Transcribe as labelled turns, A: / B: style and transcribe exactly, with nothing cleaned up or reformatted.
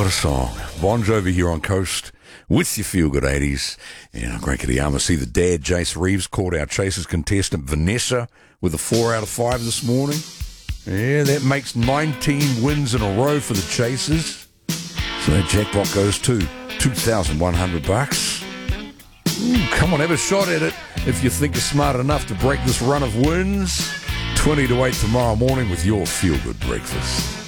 A: what a song. Bon Jovi here on Coast with your Feel Good eighties. And great Kitayama. See the dad, Jace Reeves, called our Chasers contestant Vanessa with a four out of five this morning. Yeah, that makes nineteen wins in a row for the Chasers. So that jackpot goes to two thousand one hundred bucks. Ooh, come on, have a shot at it if you think you're smart enough to break this run of wins. twenty to eight tomorrow morning with your Feel Good Breakfast.